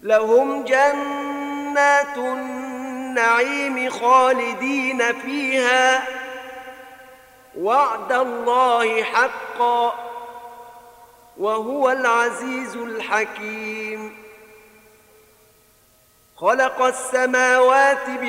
لهم جنات النعيم خالدين فيها وعد الله حقا وهو العزيز الحكيم خلق السماوات